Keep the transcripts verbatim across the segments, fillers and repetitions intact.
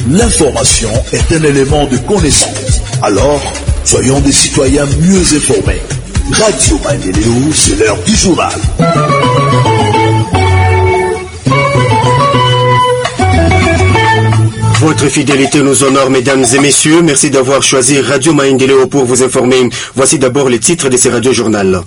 L'information est un élément de connaissance. Alors, soyons des citoyens mieux informés. Radio Maendeleo, c'est l'heure du journal. Votre fidélité nous honore, mesdames et messieurs. Merci d'avoir choisi Radio Maendeleo pour vous informer. Voici d'abord les titres de ces radio-journal.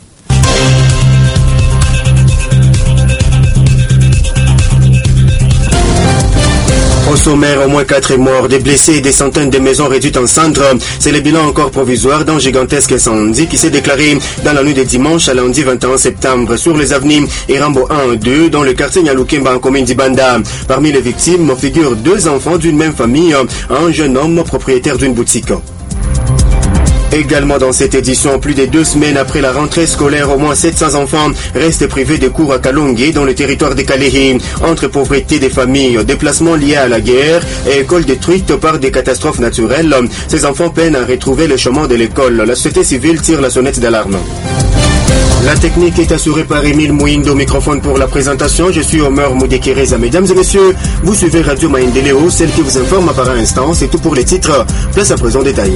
Au sommaire, au moins quatre morts, des blessés et des centaines de maisons réduites en cendres. C'est le bilan encore provisoire d'un gigantesque incendie qui s'est déclaré dans la nuit de dimanche à lundi vingt et un septembre sur les avenues Irambo un et deux dans le quartier Nyalukemba en commune d'Ibanda. Parmi les victimes figurent deux enfants d'une même famille, un jeune homme propriétaire d'une boutique. Également dans cette édition, plus de deux semaines après la rentrée scolaire, au moins sept cents enfants restent privés de cours à Kalongué dans le territoire de Kalehi. Entre pauvreté des familles, déplacements liés à la guerre et écoles détruites par des catastrophes naturelles, ces enfants peinent à retrouver le chemin de l'école. La société civile tire la sonnette d'alarme. La technique est assurée par Émile Mouindo, microphone pour la présentation. Je suis Omer Moudekereza. Mesdames et messieurs, vous suivez Radio Maendeleo, celle qui vous informe à par instant. C'est tout pour les titres. Place à présent détail.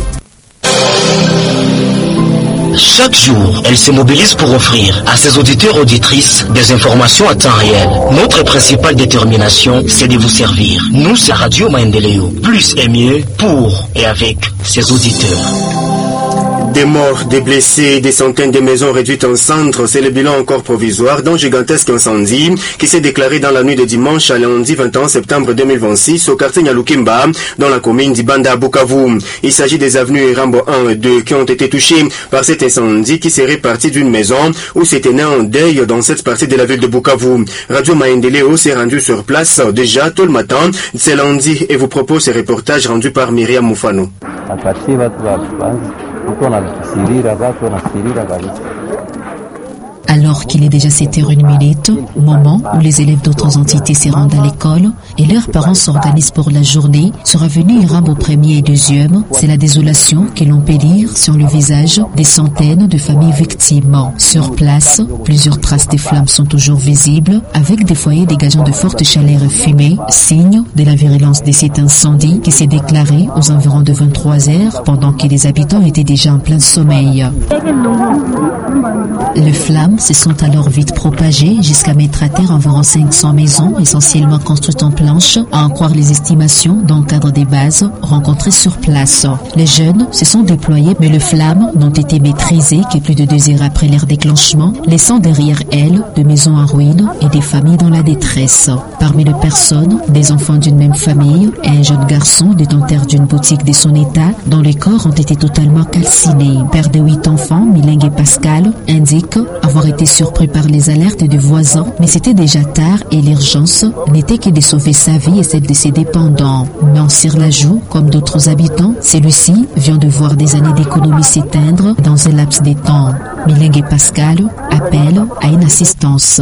Chaque jour, elle se mobilise pour offrir à ses auditeurs et auditrices des informations à temps réel. Notre principale détermination, c'est de vous servir. Nous, c'est Radio Maendeleo. Plus et mieux pour et avec ses auditeurs. Des morts, des blessés, des centaines de maisons réduites en cendres, c'est le bilan encore provisoire d'un gigantesque incendie qui s'est déclaré dans la nuit de dimanche à lundi vingt et un septembre deux mille vingt-six au quartier Nyalukemba dans la commune d'Ibanda à Bukavu. Il s'agit des avenues Irambo un et deux qui ont été touchées par cet incendie qui serait parti d'une maison où s'était né un deuil dans cette partie de la ville de Bukavu. Radio Maendeleo s'est rendu sur place déjà tôt le matin, c'est lundi, et vous propose ce reportage rendu par Myriam Moufano. Alors qu'il est déjà sept heures une minute, moment où les élèves d'autres entités se rendent à l'école et leurs parents s'organisent pour la journée, sera venu Irambo premier et deuxième, c'est la désolation que l'on peut lire sur le visage des centaines de familles victimes. Sur place, plusieurs traces de flammes sont toujours visibles, avec des foyers dégageant de fortes chaleurs et fumées, signe de la virulence de cet incendie qui s'est déclaré aux environs de vingt-trois heures, pendant que les habitants étaient déjà en plein sommeil. Les flammes se sont alors vite propagées jusqu'à mettre à terre environ cinq cents maisons, essentiellement construites en planches, à en croire les estimations dans le cadre des bases rencontrées sur place. Les jeunes se sont déployés, mais les flammes n'ont été maîtrisées que plus de deux heures après leur déclenchement, laissant derrière elles des maisons en ruine et des familles dans la détresse. Parmi les personnes, des enfants d'une même famille et un jeune garçon détenteur d'une boutique de son état, dont les corps ont été totalement calcinés. Père de huit enfants, Milingue et Pascal, indique avoir été surpris par les alertes des voisins, mais c'était déjà tard et l'urgence n'était que de sauver sa vie et celle de ses dépendants. Mais en Sir-la-Joux, comme d'autres habitants, celui-ci vient de voir des années d'économie s'éteindre dans un laps de temps. Milingue et Pascal appellent à une assistance.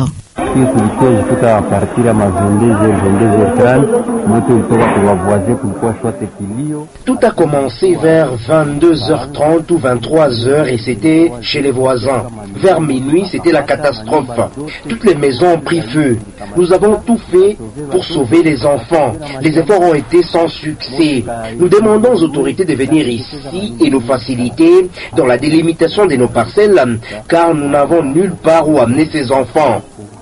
Tout a commencé vers vingt-deux heures trente ou vingt-trois heures et c'était chez les voisins. Vers minuit, c'était la catastrophe. Toutes les maisons ont pris feu. Nous avons tout fait pour sauver les enfants. Les efforts ont été sans succès. Nous demandons aux autorités de venir ici et nous faciliter dans la délimitation de nos parcelles, car nous n'avons nulle part où amener ces enfants.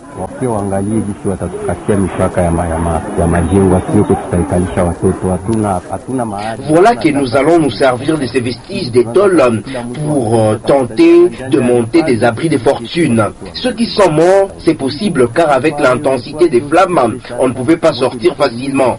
Voilà que nous allons nous servir de ces vestiges des tôles pour euh, tenter de monter des abris de fortune. Ceux qui sont morts, c'est possible car avec l'intensité des flammes, on ne pouvait pas sortir facilement.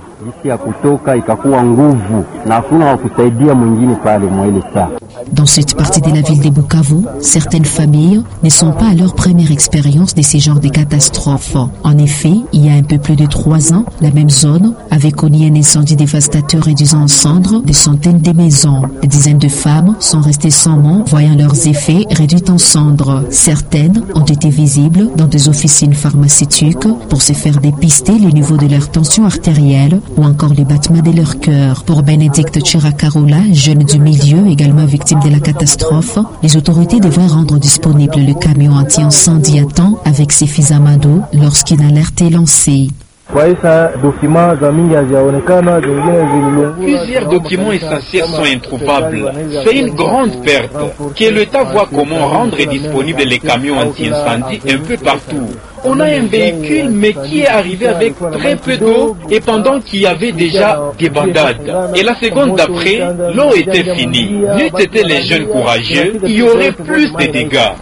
Dans cette partie de la ville de Bukavu, certaines familles ne sont pas à leur première expérience de ces genres de catastrophes. En effet, il y a un peu plus de trois ans, la même zone avait connu un incendie dévastateur réduisant en cendres des centaines de maisons. Des dizaines de femmes sont restées sans nom, voyant leurs effets réduits en cendres. Certaines ont été visibles dans des officines pharmaceutiques pour se faire dépister le niveau de leur tension artérielle ou encore les battements de leur cœur. Pour Bénédicte Chiracarola, jeune du milieu, également victime de la catastrophe, les autorités devraient rendre disponible le camion anti-incendie à temps avec suffisamment d'eau lorsqu'une alerte est lancée. Plusieurs documents essentiels sont introuvables. C'est une grande perte. Que l'État voit comment rendre disponibles les camions anti-incendie un peu partout. On a un véhicule mais qui est arrivé avec très peu d'eau et pendant qu'il y avait déjà des bandades. Et la seconde d'après, l'eau était finie. N'eût été les jeunes courageux, il y aurait plus de dégâts.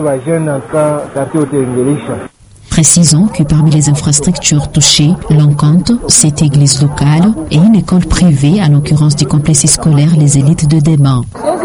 Précisons que parmi les infrastructures touchées, l'on compte cette église locale et une école privée, à l'occurrence du complexe scolaire Les Élites de Déma.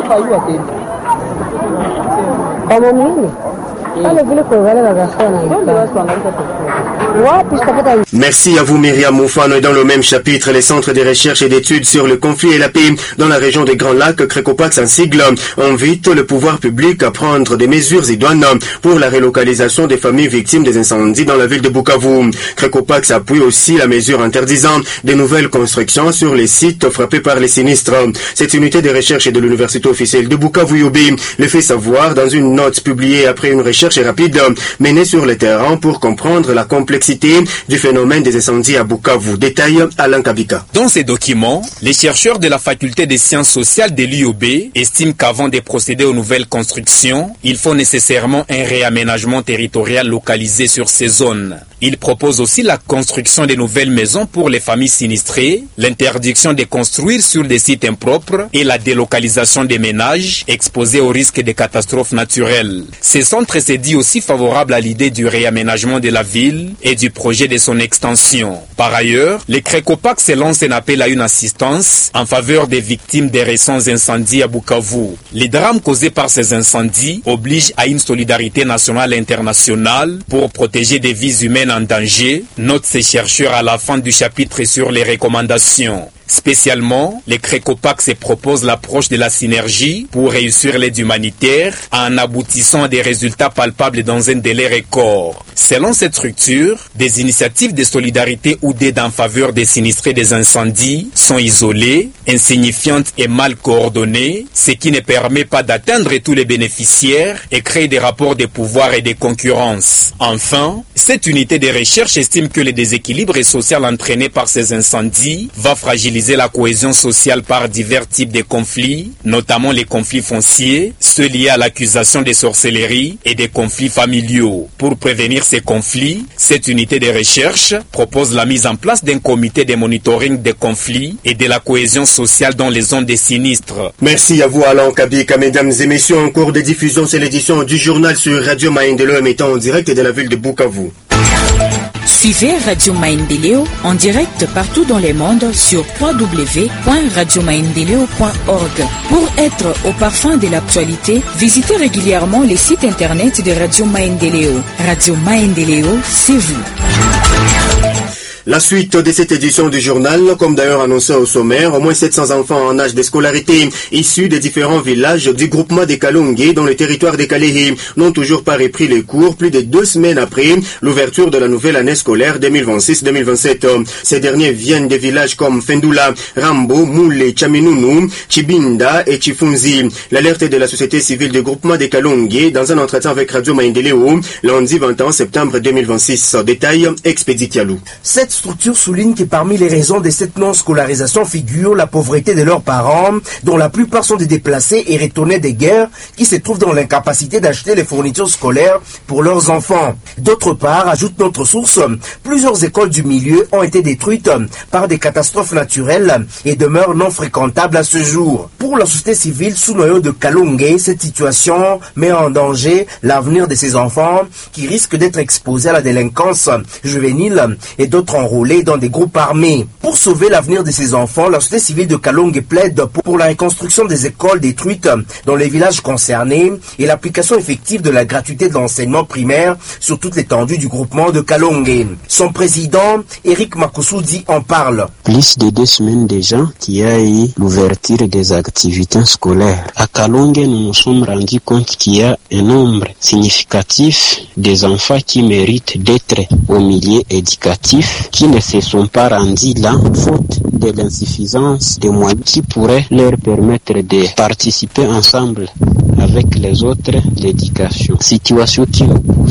Merci à vous Myriam Moufano. Et dans le même chapitre, les centres de recherche et d'études sur le conflit et la paix dans la région des Grands Lacs, Crécopax en sigle, invite le pouvoir public à prendre des mesures idoines pour la relocalisation des familles victimes des incendies dans la ville de Bukavu. Crécopax appuie aussi la mesure interdisant des nouvelles constructions sur les sites frappés par les sinistres. Cette unité de recherche de l'université officielle de Bukavu-Yobi le fait savoir dans une note publiée après une recherche rapide menée sur le terrain pour comprendre la complexité du phénomène des incendies à Bukavu. Détail Alain Kabika. Dans ces documents, les chercheurs de la faculté des sciences sociales de l'U O B estiment qu'avant de procéder aux nouvelles constructions, il faut nécessairement un réaménagement territorial localisé sur ces zones. Ils proposent aussi la construction de nouvelles maisons pour les familles sinistrées, l'interdiction de construire sur des sites impropres et la délocalisation des ménages exposés au risque de catastrophes naturelles. Ces centres se dit aussi favorables à l'idée du réaménagement de la ville et du projet de son extension. Par ailleurs, les Crécopax lancent un appel à une assistance en faveur des victimes des récents incendies à Bukavu. Les drames causés par ces incendies obligent à une solidarité nationale et internationale pour protéger des vies humaines en danger, notent ces chercheurs à la fin du chapitre sur les recommandations. Spécialement, les Crécopax se proposent l'approche de la synergie pour réussir l'aide humanitaire en aboutissant à des résultats palpables dans un délai record. Selon cette structure, des initiatives de solidarité ou d'aide en faveur des sinistrés des incendies sont isolées, insignifiantes et mal coordonnées, ce qui ne permet pas d'atteindre tous les bénéficiaires et crée des rapports de pouvoir et de concurrence. Enfin, cette unité de recherche estime que le déséquilibre social entraîné par ces incendies va fragiliser la cohésion sociale par divers types de conflits, notamment les conflits fonciers, ceux liés à l'accusation de sorcellerie et des conflits familiaux. Pour prévenir ces conflits, cette unité de recherche propose la mise en place d'un comité de monitoring des conflits et de la cohésion sociale dans les zones des sinistres. Merci à vous Alain Kabika. Mesdames et messieurs, en cours de diffusion, c'est l'édition du journal sur Radio Maendeleo émettant en direct de la ville de Bukavu. Suivez Radio Maendeleo en direct partout dans le monde sur w w w point radio maendeleo point org. Pour être au parfum de l'actualité, visitez régulièrement les sites internet de Radio Maendeleo. Radio Maendeleo, c'est vous. La suite de cette édition du journal, comme d'ailleurs annoncé au sommaire, au moins sept cents enfants en âge de scolarité issus des différents villages du groupement des Kalongué dans le territoire des Kalehi n'ont toujours pas repris les cours plus de deux semaines après l'ouverture de la nouvelle année scolaire deux mille vingt-six deux mille vingt-sept. Ces derniers viennent des villages comme Fendula, Rambo, Moule, Chaminunu, Chibinda et Chifunzi. L'alerte de la société civile du groupement des Kalongué dans un entretien avec Radio Maendeleo lundi vingt et un septembre deux mille vingt-six. Détail Expédit Yalou. Cette structure souligne que parmi les raisons de cette non-scolarisation figure la pauvreté de leurs parents, dont la plupart sont des déplacés et retournés des guerres, qui se trouvent dans l'incapacité d'acheter les fournitures scolaires pour leurs enfants. D'autre part, ajoute notre source, plusieurs écoles du milieu ont été détruites par des catastrophes naturelles et demeurent non fréquentables à ce jour. Pour la société civile sous noyau de Kalongué, cette situation met en danger l'avenir de ces enfants qui risquent d'être exposés à la délinquance juvénile et d'autres enrôlés dans des groupes armés. Pour sauver l'avenir de ces enfants, la société civile de Kalongué plaide pour la reconstruction des écoles détruites dans les villages concernés et l'application effective de la gratuité de l'enseignement primaire sur toute l'étendue du groupement de Kalongué. Son président, Eric Makosoudi, en parle. Plus de deux semaines déjà qu'il y a eu l'ouverture des activités scolaires. À Kalongué, nous nous sommes rendus compte qu'il y a un nombre significatif des enfants qui méritent d'être au milieu éducatif, qui ne se sont pas rendus là, faute de l'insuffisance des moyens qui pourraient leur permettre de participer ensemble avec les autres l'éducation. Situation qui nous pousse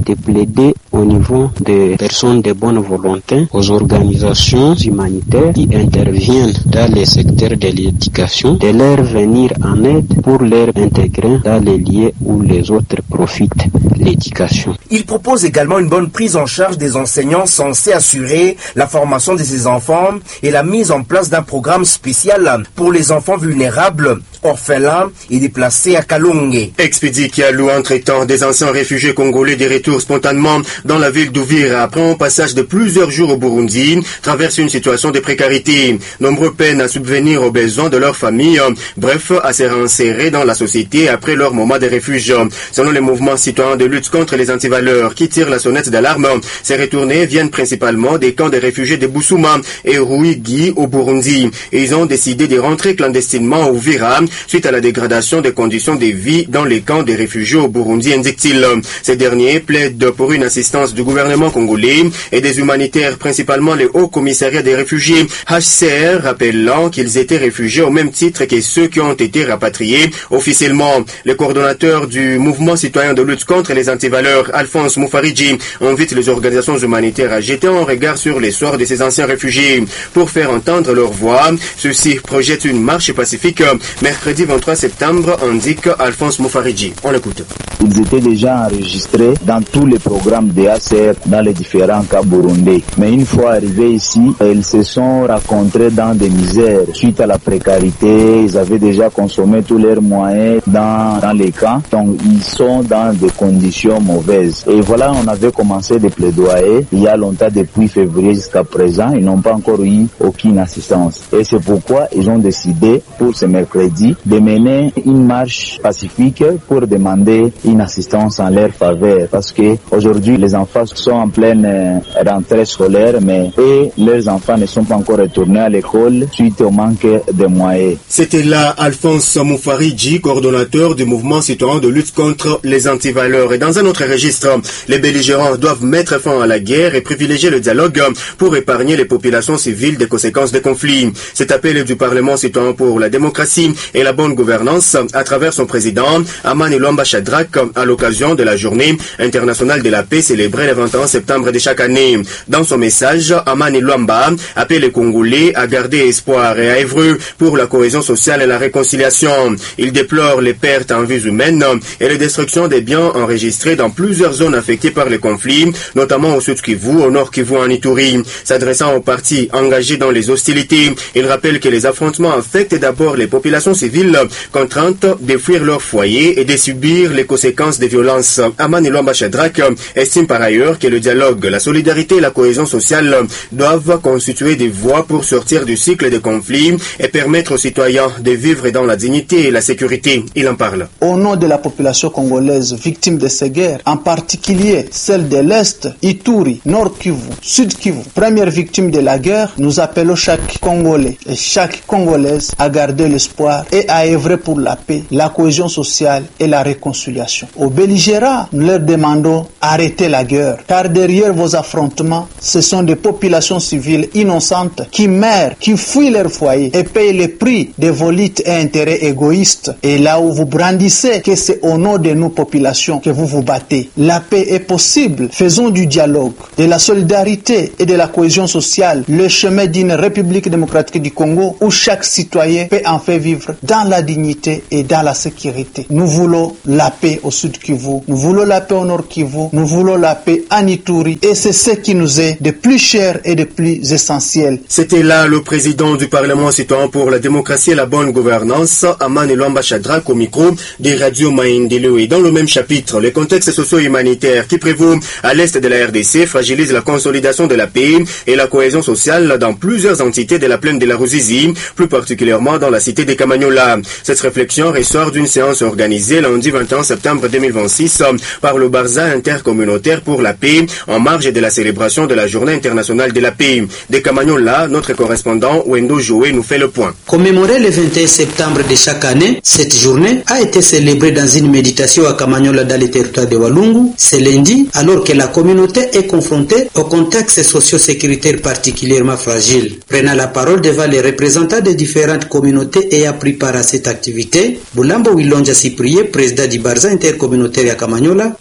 de plaider au niveau des personnes de bonne volonté, aux organisations humanitaires qui interviennent dans les secteurs de l'éducation, de leur venir en aide pour leur intégrer dans les lieux où les autres profitent de l'éducation. Il propose également une bonne prise en charge des enseignants censés assurer la formation de ces enfants et la mise en place d'un programme spécial pour les enfants vulnérables, orphelins et déplacés à Kalonge. Expédie Kialou, entre-temps, des anciens réfugiés congolais des retours spontanément dans la ville d'Uvira après un passage de plusieurs jours au Burundi, traversent une situation de précarité. Nombreux peinent à subvenir aux besoins de leur famille, bref, à se réinsérer dans la société après leur moment de refuge. Selon les mouvements citoyens de lutte contre les antivaleurs qui tirent la sonnette d'alarme, ces retournés viennent principalement des camps de réfugiés de Bousouma et Ruigi au Burundi. Ils ont décidé de rentrer clandestinement au Uvira suite à la dégradation des conditions de vie dans les camps des réfugiés au Burundi, indique-t-il. Ces derniers plaident pour une assistance du gouvernement congolais et des humanitaires, principalement les hauts commissariats des réfugiés, H C R, rappelant qu'ils étaient réfugiés au même titre que ceux qui ont été rapatriés officiellement. Le coordonnateur du mouvement citoyen de lutte contre les antivaleurs, Alphonse Moufaridji, invite les organisations humanitaires à jeter un regard sur les sorts de ces anciens réfugiés pour faire entendre leur voix. Ceux-ci projettent une marche pacifique mercredi vingt-trois septembre, indique Alphonse Moufaridji. On l'écoute. Ils étaient déjà enregistrés dans tous les programmes de A C R dans les différents cas burundais. Mais une fois arrivés ici, ils se sont rencontrés dans des misères. Suite à la précarité, ils avaient déjà consommé tous leurs moyens dans, dans les camps. Donc ils sont dans des conditions mauvaises. Et voilà, on avait commencé des plaidoyer il y a longtemps, depuis février jusqu'à présent. Ils n'ont pas encore eu aucune assistance. Et c'est pourquoi ils ont décidé pour ce mercredi de mener une marche pacifique pour demander une assistance en leur faveur. Parce que aujourd'hui, les enfants sont en pleine rentrée scolaire, mais et leurs enfants ne sont pas encore retournés à l'école suite au manque de moyens. C'était là Alphonse Moufaridji, coordonnateur du mouvement citoyen de lutte contre les antivaleurs. Et dans un autre registre, les belligérants doivent mettre fin à la guerre et privilégier le dialogue pour épargner les populations civiles des conséquences des conflits. Cet appel du Parlement citoyen pour la démocratie et la bonne gouvernance à travers son président, Amani Luamba Shadrack, à l'occasion de la journée internationale de la paix célébrée le vingt et un septembre de chaque année. Dans son message, Amani Luamba appelle les Congolais à garder espoir et à œuvrer pour la cohésion sociale et la réconciliation. Il déplore les pertes en vies humaines et les destructions des biens enregistrés dans plusieurs zones affectées par les conflits, notamment au sud Kivu, au nord Kivu, en Ituri. S'adressant aux partis engagés dans les hostilités, il rappelle que les affrontements affectent d'abord les populations civiles contraintes de fuir leur foyer et de subir les conséquences des violences. Amani Luamba Shadrack estime par ailleurs que le dialogue, la solidarité et la cohésion sociale doivent constituer des voies pour sortir du cycle des conflits et permettre aux citoyens de vivre dans la dignité et la sécurité. Il en parle. Au nom de la population congolaise victime de ces guerres, en particulier celle de l'Est, Ituri, Nord Kivu, Sud Kivu, première victime de la guerre, nous appelons chaque Congolais et chaque Congolaise à garder l'espoir et à œuvrer pour la paix, la cohésion sociale et la réconciliation. Aux belligérants, nous leur demandons arrêtez la guerre, car derrière vos affrontements, ce sont des populations civiles innocentes qui meurent, qui fuient leur foyer et payent le prix de vos luttes et intérêts égoïstes. Et là où vous brandissez que c'est au nom de nos populations que vous vous battez, la paix est possible. Faisons du dialogue, de la solidarité et de la cohésion sociale le chemin d'une République démocratique du Congo où chaque citoyen peut en faire vivre dans la dignité et dans la sécurité. Nous voulons la paix au Sud Kivu, nous voulons la paix au Nord Kivu, nous voulons la paix en Ituri et c'est ce qui nous est de plus cher et de plus essentiel. C'était là le président du Parlement citoyen pour la démocratie et la bonne gouvernance, Amani Luamba Shadrack, au micro des radios Maendeleo. Et dans le même chapitre, le contexte socio-humanitaire qui prévaut à l'est de la R D C fragilise la consolidation de la paix et la cohésion sociale dans plusieurs entités de la plaine de la Ruzizi, plus particulièrement dans la cité de Kamanyola. Cette réflexion ressort d'une séance organisée lundi vingt et un septembre deux mille vingt-six par le Barza intercommunautaire pour la paix en marge de la célébration de la journée internationale de la paix. De Kamanyola, notre correspondant Wendo Joé nous fait le point. Commémorée le vingt et un septembre de chaque année, cette journée a été célébrée dans une méditation à Kamanyola dans le territoire de Walungu ce lundi, alors que la communauté est confrontée au contexte socio-sécuritaire particulièrement fragile. Prenant la parole devant les représentants des différentes communautés ayant pris part à cette activité, Boulambo Wilonja Cyprien, président du Barza intercommunautaire à Kamanyola, veut voir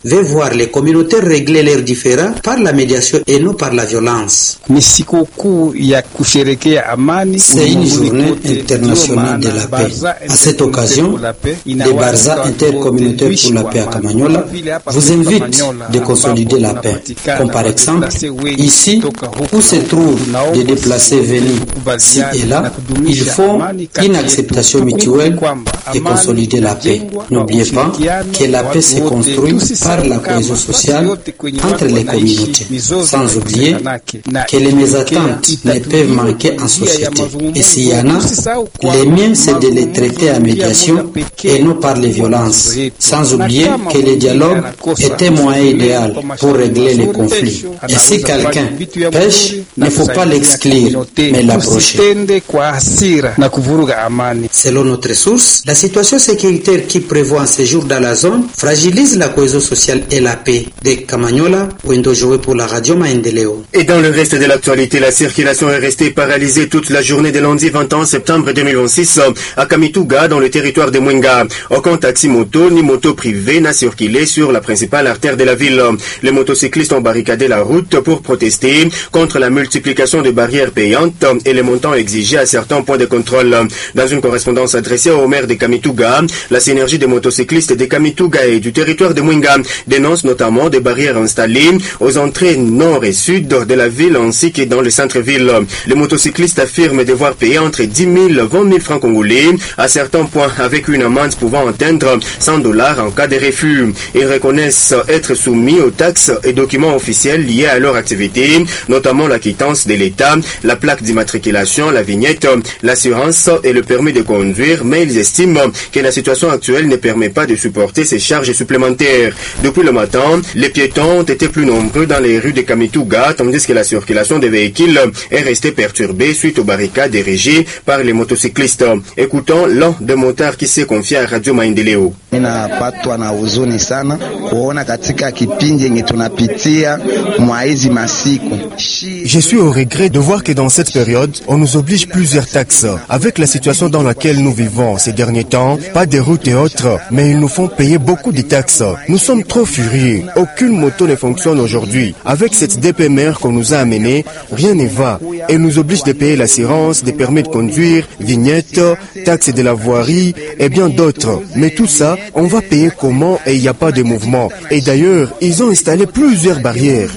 par les communautés régler leurs différends par la médiation et non par la violence. C'est une journée internationale de la paix. À cette occasion, les Barza intercommunautaires pour la paix à Kamanyola vous invitent de consolider la paix. Comme par exemple, ici, où se trouvent des déplacés venus ci et là, il faut une acceptation mutuelle et consolider la paix. N'oubliez pas que la paix se construit par la cohésion sociale entre les communautés, sans oublier que les mésententes ne peuvent manquer en société. Et s'il y en a, les miens c'est de les traiter à médiation et non par les violences, sans oublier que le dialogue est un moyen idéal pour régler les conflits. Et si quelqu'un pêche, il ne faut pas l'exclure, mais l'approcher. Selon notre source, la situation sécuritaire qui prévoit un séjour dans la zone fragilise la cohésion sociale et la paix. De Kamanyola, Wendo Joé pour la radio Maendeleo. Et dans le reste de l'actualité, la circulation est restée paralysée toute la journée de lundi vingt et un septembre deux mille vingt-six à Kamituga, dans le territoire de Mwenga. Aucun taxi moto ni moto privé n'a circulé sur la principale artère de la ville. Les motocyclistes ont barricadé la route pour protester contre la multiplication de barrières payantes et les montants exigés à certains points de contrôle. Dans une correspondance adressée au maire de Kamituga, la synergie des motocyclistes de Kamituga et du territoire de Mwenga dénonce notamment des barrières installées aux entrées nord et sud de la ville ainsi que dans le centre-ville. Les motocyclistes affirment devoir payer entre dix mille et vingt mille francs congolais à certains points avec une amende pouvant atteindre cent dollars en cas de refus. Ils reconnaissent être soumis aux taxes et documents officiels liés à leur activité, notamment la quittance de l'État, la plaque d'immatriculation, la vignette, l'assurance et le permis de conduire, mais ils estiment que la situation actuelle ne permet pas de supporter ces charges supplémentaires. Depuis le matin, les piétons ont été plus nombreux dans les rues de Kamituga, tandis que la circulation des véhicules est restée perturbée suite aux barricades érigées par les motocyclistes. Écoutons l'un des motards qui s'est confié à Radio Maendeleo. Ninapatwa na huzuni sana kuona katika kipindi yenye tunapitia mwa hizi masiku. Je suis au regret de voir que dans cette période, on nous oblige plusieurs taxes. Avec la situation dans laquelle nous vivons ces derniers temps, pas de routes et autres, mais ils nous font payer beaucoup de taxes. Nous sommes trop furieux. Aucune moto ne fonctionne aujourd'hui. Avec cette D P M R qu'on nous a amenée, rien ne va. Elle nous oblige de payer l'assurance, des permis de conduire, vignettes, taxes de la voirie et bien d'autres. Mais tout ça, on va payer comment et il n'y a pas de mouvement. Et d'ailleurs, ils ont installé plusieurs barrières.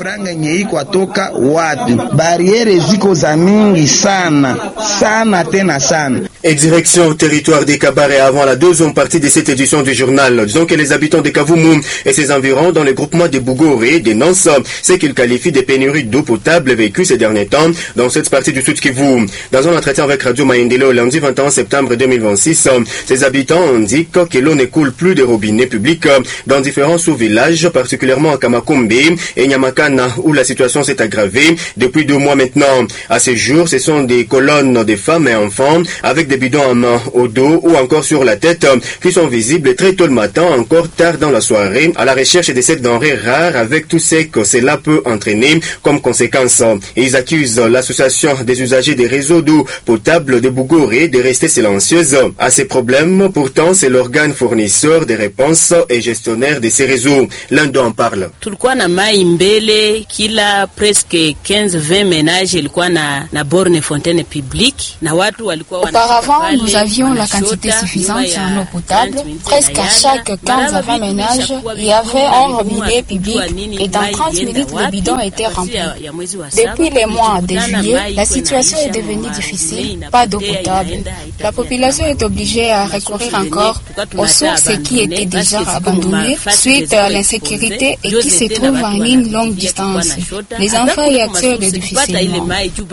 Et direction au territoire des Cabarets avant la deuxième partie de cette édition du journal. Disons que les habitants de Kavumu et ses environs dans le groupement de Bougoré dénoncent ce qu'ils qualifient de pénuries d'eau potable vécues ces derniers temps dans cette partie du Sud Kivu. Dans un entretien avec Radio Maendeleo lundi vingt et un septembre deux mille vingt-six, ces habitants indiquent que l'eau ne coule plus des robinets publics dans différents sous-villages, particulièrement à Kamakumbe et Nyamakana où la situation s'est aggravée depuis deux mois maintenant. À ce jour, ce sont des colonnes de femmes et enfants avec des bidons en main, au dos ou encore sur la tête qui sont visibles très tôt le matin, encore tard dans la soirée, à la recherche de cette denrée rare avec tout ce que cela peut entraîner comme conséquence. Et ils accusent l'association des usagers des réseaux d'eau potable de Bougoré de rester silencieuse à ces problèmes. Pourtant, c'est l'organe fournisseur des réponses et gestionnaire de ces réseaux. L'un d'eux en parle. Tulikuwa na mai mbele kila presque quinze vingt ménages ilikuwa na na borne fontaine publique na watu walikuwa wana. Auparavant, nous avions la quantité suffisante en eau potable. Presque à chaque quinze à vingt ménages, il y avait un robinet public et dans trente minutes, le bidon était rempli. Depuis les mois de juillet, la situation est devenue difficile, pas d'eau potable. La population est obligée à recourir encore aux sources qui étaient déjà abandonnées suite à l'insécurité et qui se trouvent à une longue distance. Les enfants y accèdent difficilement.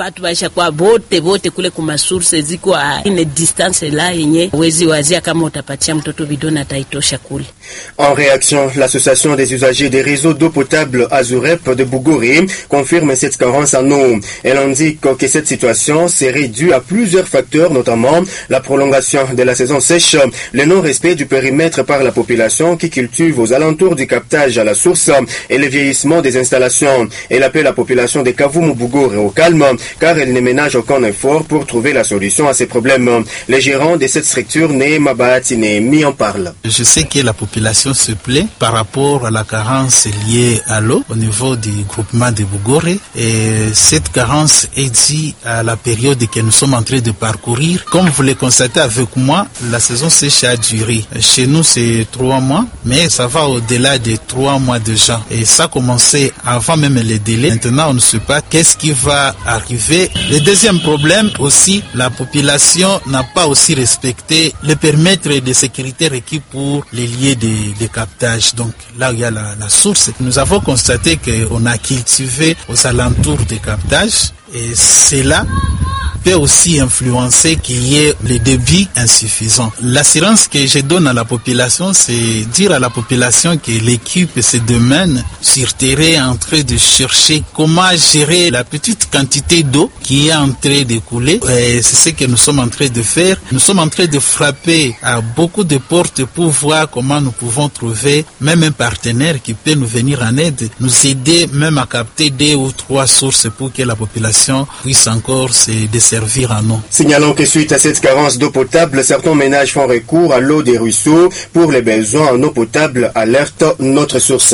En réaction, l'association des usagers des réseaux d'eau potable Azurep de Bougoré confirme cette carence en eau. Elle indique que cette situation serait due à plusieurs facteurs, notamment la prolongation de la saison sèche, le non-respect du périmètre par la population qui cultive aux alentours du captage à la source et le vieillissement des installations. Elle appelle la population de Kavumu-Bugore au calme car elle ne ménage aucun effort pour trouver la solution à ces problèmes. Les gérants de cette structure, Neema Bahati Nehemi, en parlent. Je sais que la population se plaît par rapport à la carence liée à l'eau au niveau du groupement de Bugore, et cette carence est due à la période que nous sommes en train de parcourir. Comme vous le constatez avec moi, la saison sèche a duré. Chez nous, c'est trois mois, mais ça va au-delà de trois mois déjà. Et ça a commencé avant même les délais. Maintenant, on ne sait pas qu'est-ce qui va arriver. Le deuxième problème aussi, la population n'a pas aussi respecté le périmètre de sécurité requis pour les lieux de, de captage. Donc là où il y a la, la source, nous avons constaté qu'on a cultivé aux alentours des captages, et c'est là peut aussi influencer qu'il y ait le débit insuffisant. L'assurance que je donne à la population, c'est dire à la population que l'équipe se demène sur terrain en train de chercher comment gérer la petite quantité d'eau qui est en train de couler. Et c'est ce que nous sommes en train de faire. Nous sommes en train de frapper à beaucoup de portes pour voir comment nous pouvons trouver même un partenaire qui peut nous venir en aide, nous aider même à capter deux ou trois sources pour que la population puisse encore se desservir. Signalons que suite à cette carence d'eau potable, certains ménages font recours à l'eau des ruisseaux pour les besoins en eau potable. Alerte notre source.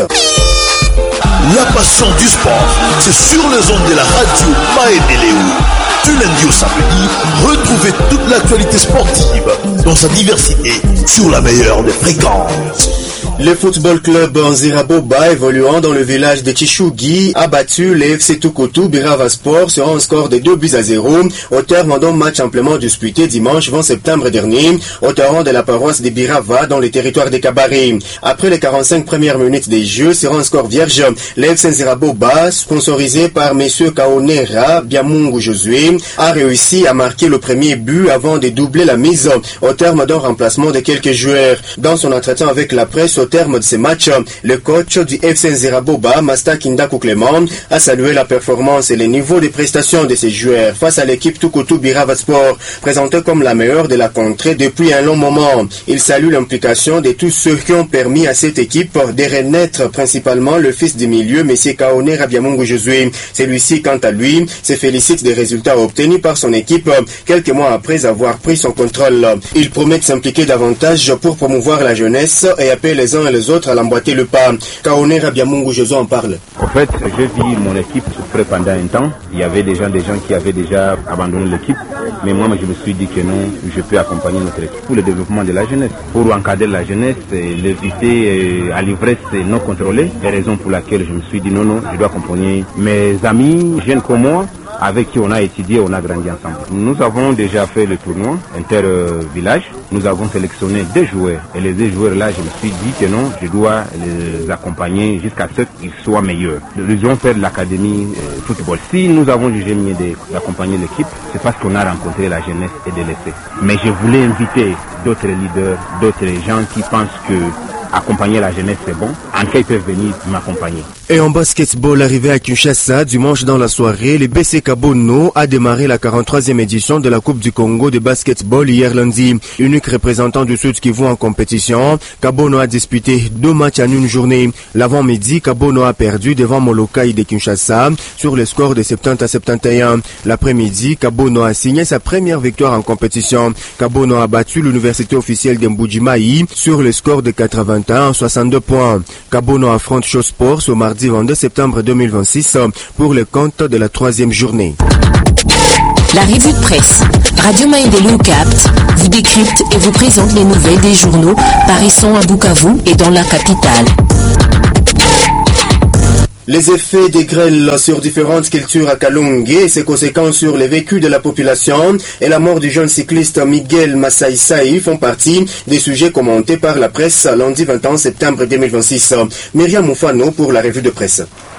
La passion du sport, c'est sur les ondes de la radio Maendeleo. Du lundi au samedi, retrouvez toute l'actualité sportive dans sa diversité sur la meilleure des fréquences. Le football club Nziraboba, évoluant dans le village de Chichugui, a battu le F C Tukutu Birava Sport sur un score de deux buts à zéro au terme d'un match amplement disputé dimanche vingt septembre dernier au terrain de la paroisse de Birava dans le territoire de Kabari. Après les quarante-cinq premières minutes des jeux sur un score vierge, le F C Nziraboba, sponsorisé par M. Kaonera Biamungu Josué, a réussi à marquer le premier but avant de doubler la mise au terme d'un remplacement de quelques joueurs. Dans son entretien avec la presse au terme de ce match, le coach du F C Nziraboba, Masta Kindaku Clément, a salué la performance et le niveau de prestations de ses joueurs face à l'équipe Tukutu Birava Sport, présentée comme la meilleure de la contrée depuis un long moment. Il salue l'implication de tous ceux qui ont permis à cette équipe de renaître, principalement le fils du milieu, M. Kaonera Biamungu Josué. Celui-ci, quant à lui, se félicite des résultats obtenus par son équipe quelques mois après avoir pris son contrôle. Il promet de s'impliquer davantage pour promouvoir la jeunesse et appelle les uns et les autres à l'emboîter le pas. Kaonera Biamungu Josué en parle. En fait, j'ai vu mon équipe souffrir pendant un temps. Il y avait déjà des gens qui avaient déjà abandonné l'équipe. Mais moi, je me suis dit que non, je peux accompagner notre équipe pour le développement de la jeunesse, pour encadrer la jeunesse, l'éviter à l'ivresse non contrôlée. C'est la raison pour laquelle je me suis dit non, non, je dois accompagner mes amis jeunes comme moi, avec qui on a étudié, on a grandi ensemble. Nous avons déjà fait le tournoi inter-village. Nous avons sélectionné deux joueurs. Et les deux joueurs-là, je me suis dit que non, je dois les accompagner jusqu'à ce qu'ils soient meilleurs. Nous allons faire l'académie euh, football. Si nous avons jugé mieux d'accompagner l'équipe, c'est parce qu'on a rencontré la jeunesse et de l'essai. Mais je voulais inviter d'autres leaders, d'autres gens qui pensent que accompagner la jeunesse c'est bon, en cas ils peuvent venir m'accompagner. Et en basketball, arrivé à Kinshasa, dimanche dans la soirée, le B C Kabono a démarré la quarante-troisième édition de la Coupe du Congo de basketball hier lundi. Unique représentant du Sud Kivu en compétition, Kabono a disputé deux matchs en une journée. L'avant-midi, Kabono a perdu devant Molokai de Kinshasa sur le score de soixante-dix à soixante et un. L'après-midi, Kabono a signé sa première victoire en compétition. Kabono a battu l'université officielle de Mbujimai sur le score de quatre-vingt-un à soixante-deux points. Kabono affronte Show Sports au mardi vingt-deux septembre deux mille vingt-six pour le compte de la troisième journée. La revue de presse Radio Maendeleo capte, vous décrypte et vous présente les nouvelles des journaux paraissant à Bukavu et dans la capitale. Les effets des grêles sur différentes cultures à Kalongue et ses conséquences sur les vécus de la population et la mort du jeune cycliste Miguel Massaïsaï font partie des sujets commentés par la presse lundi vingt et un septembre deux mille vingt-six. Myriam Moufano pour la revue de presse.